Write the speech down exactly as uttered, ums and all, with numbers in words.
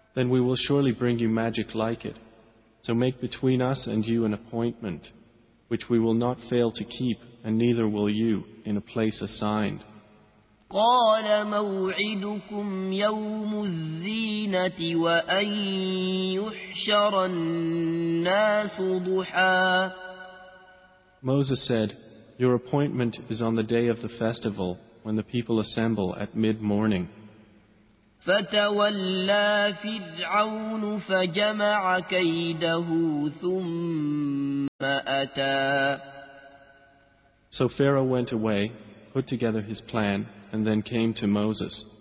then we will surely bring you magic like it. So make between us and you an appointment, which we will not fail to keep, and neither will you, in a place assigned. قال موعدكم يوم الزينة وأن يحشر الناس ضحى. Moses said, Your appointment is on the day of the festival, when the people assemble at mid-morning. فتولى فرعون فجمع كيده ثم أتى. So Pharaoh went away, put together his plan, and then came to Moses.